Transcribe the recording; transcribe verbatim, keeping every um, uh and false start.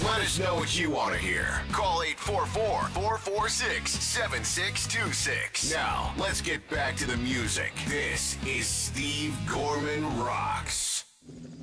Let us know what you want to hear. Call eight four four, four four six, seven six two six. Now, let's get back to the music. This is Steve Gorman Rocks.